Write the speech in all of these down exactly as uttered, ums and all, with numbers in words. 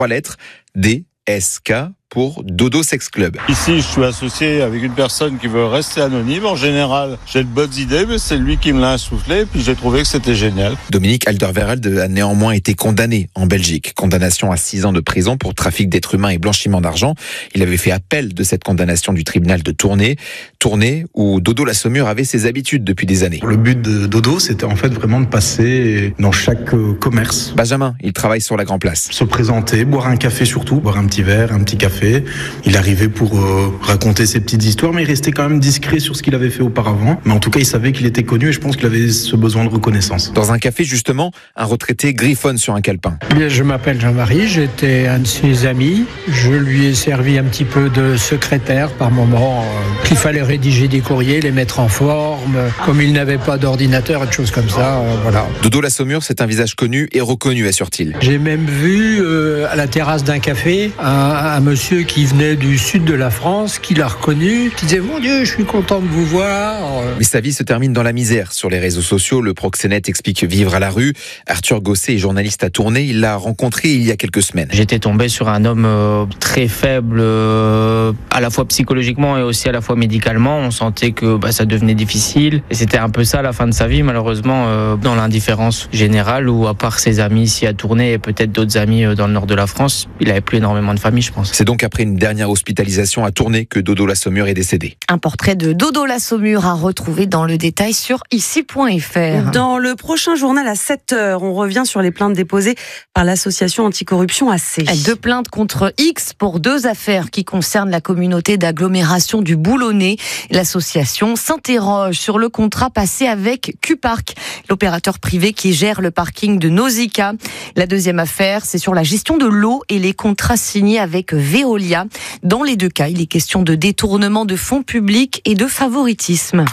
Trois lettres, D S K pour Dodo Sex Club. Ici, je suis associé avec une personne qui veut rester anonyme. En général, j'ai de bonnes idées, mais c'est lui qui me l'a insufflé, puis j'ai trouvé que c'était génial. Dominique Alderweireld a néanmoins été condamné en Belgique. Condamnation à six ans de prison pour trafic d'êtres humains et blanchiment d'argent. Il avait fait appel de cette condamnation du tribunal de Tournai. Tournai, où Dodo la Saumure avait ses habitudes depuis des années. Le but de Dodo, c'était en fait vraiment de passer dans chaque commerce. Benjamin, il travaille sur la Grand Place. Se présenter, boire un café surtout, boire un petit verre, un petit café. Il arrivait pour euh, raconter ses petites histoires, mais il restait quand même discret sur ce qu'il avait fait auparavant. Mais en tout cas, il savait qu'il était connu et je pense qu'il avait ce besoin de reconnaissance. Dans un café, justement, un retraité griffonne sur un calepin. Bien, je m'appelle Jean-Marie, j'étais un de ses amis. Je lui ai servi un petit peu de secrétaire par moment. Euh, il fallait rédiger des courriers, les mettre en forme. Comme il n'avait pas d'ordinateur et de choses comme ça, euh, voilà. Dodo la Saumure, c'est un visage connu et reconnu, assure-t-il. J'ai même vu euh, à la terrasse d'un café un, un monsieur qui venait du sud de la France, qui l'a reconnu, qui disait « Mon Dieu, je suis content de vous voir ». Mais sa vie se termine dans la misère. Sur les réseaux sociaux, le proxénète explique vivre à la rue. Arthur Gosset est journaliste à Tournai. Il l'a rencontré il y a quelques semaines. J'étais tombé sur un homme euh, très faible, euh, à la fois psychologiquement et aussi à la fois médicalement. On sentait que bah, ça devenait difficile. Et c'était un peu ça la fin de sa vie, malheureusement, euh, dans l'indifférence générale, où à part ses amis ici à Tournai et peut-être d'autres amis euh, dans le nord de la France, il n'avait plus énormément de famille, je pense. C'est donc après une dernière hospitalisation à Tournai que Dodo la Saumure est décédé. Un portrait de Dodo la Saumure à retrouver dans le détail sur ici point f r. Dans le prochain journal à sept heures, on revient sur les plaintes déposées par l'association anticorruption A C. Deux plaintes contre X pour deux affaires qui concernent la communauté d'agglomération du Boulonnais. L'association s'interroge sur le contrat passé avec Q-Park, l'opérateur privé qui gère le parking de Nausicaa. La deuxième affaire, c'est sur la gestion de l'eau et les contrats signés avec Veolia. Dans les deux cas, il est question de détournement de fonds publics et de favoritisme.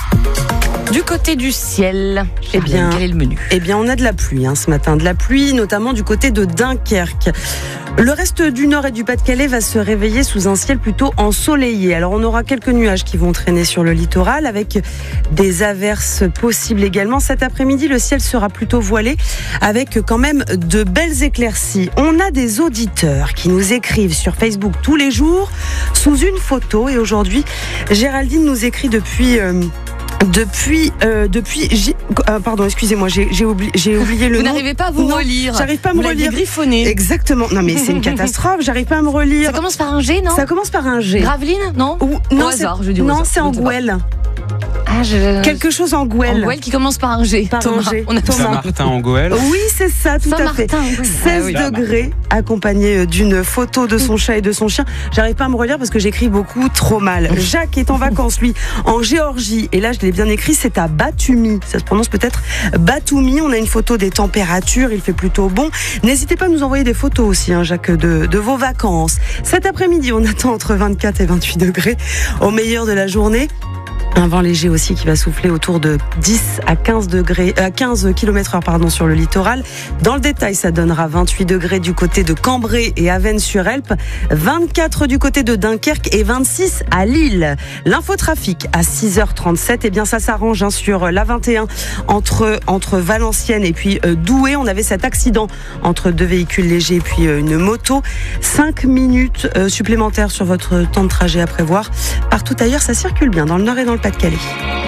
Du côté du ciel, eh bien, quel est le menu ? Eh bien, on a de la pluie hein, ce matin, de la pluie, notamment du côté de Dunkerque. Le reste du Nord et du Pas-de-Calais va se réveiller sous un ciel plutôt ensoleillé. Alors, on aura quelques nuages qui vont traîner sur le littoral avec des averses possibles également. Cet après-midi, le ciel sera plutôt voilé avec quand même de belles éclaircies. On a des auditeurs qui nous écrivent sur Facebook tous les jours sous une photo. Et aujourd'hui, Géraldine nous écrit depuis... Euh, Depuis, euh, depuis, euh, pardon, excusez-moi, j'ai, j'ai, oublié, j'ai oublié le vous nom. Vous n'arrivez pas à vous non, relire. J'arrive pas à me vous relire. Vous griffonné. Exactement. Non, mais c'est une catastrophe. J'arrive pas à me relire. Ça commence par un G, non ? Ça commence par un G. Graveline, non ? Ou, au non, hasard, c'est, je dis au non, hasard. c'est en Gouel. Ah, je... Quelque chose en Gouel. En Gouel qui commence par un G. Par Thomas. un G. On a Thomas. Saint-Martin en Gouel. Oui, c'est ça, tout à fait. Oui. seize ah, oui. degrés, accompagné d'une photo de son chat et de son chien. J'arrive pas à me relire parce que j'écris beaucoup trop mal. Jacques est en vacances, lui, en Géorgie. Et là, je l'ai bien écrit, c'est à Batumi. Ça se prononce peut-être Batumi. On a une photo des températures, il fait plutôt bon. N'hésitez pas à nous envoyer des photos aussi, hein, Jacques, de, de vos vacances. Cet après-midi, on attend entre vingt-quatre et vingt-huit degrés au meilleur de la journée. Un vent léger aussi qui va souffler autour de dix à quinze degrés, à quinze kilomètres heure pardon, sur le littoral. Dans le détail, ça donnera vingt-huit degrés du côté de Cambrai et Avesnes-sur-Helpe, vingt-quatre du côté de Dunkerque et vingt-six à Lille. L'infotrafic à six heures trente-sept, eh bien ça s'arrange hein, sur la vingt et un entre, entre Valenciennes et puis euh, Douai. On avait cet accident entre deux véhicules légers et puis euh, une moto. cinq minutes euh, supplémentaires sur votre temps de trajet à prévoir. Partout ailleurs, ça circule bien, dans le Nord et dans le Pas-de-Calais.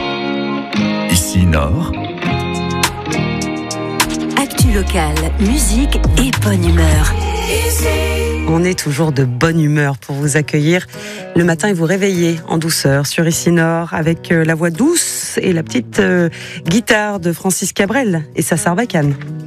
Ici Nord. Actu locale, musique et bonne humeur. On est toujours de bonne humeur pour vous accueillir le matin et vous réveiller en douceur sur Ici Nord avec la voix douce et la petite euh, guitare de Francis Cabrel et sa sarbacane.